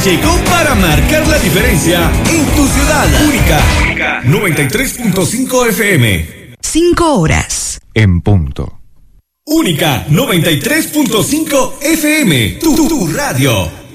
llegó para marcar la diferencia en tu ciudad. Única 93.5 FM. 5 horas. En punto. Única 93.5 FM. Tu radio.